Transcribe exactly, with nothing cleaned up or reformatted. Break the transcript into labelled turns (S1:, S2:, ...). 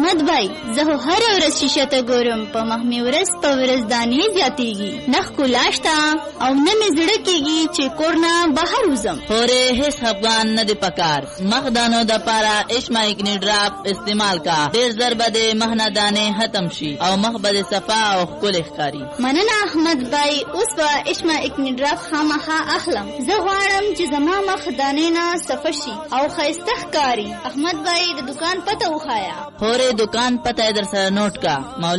S1: احمد بھائی زه هر ورځ شیشه ته ګورم، په مخ مې ورځ په ورځ دانې زیاتېږي، نه ښکلا شته او نه مې زړه کېږي چې کور نه بهر وځم.
S2: خورې هیڅ خفګان نه دی پکار، مخ دانو د پاره اشما اکنی ډراپ استعمال کا، ډېر زر به د مخ نه دانې ختم شي او مخ به صفا او ښکلی ښکاري.
S1: مننه احمد بھائی، اوس به اشما اکنی ډراپ خامخا اخلم. زه غواړم چې زما مخ دانې نه صفا شي او ښایسته ښکاري. احمد بھائی د دکان پته وښایه.
S2: خورې دکان پته در سره نوٹ کا.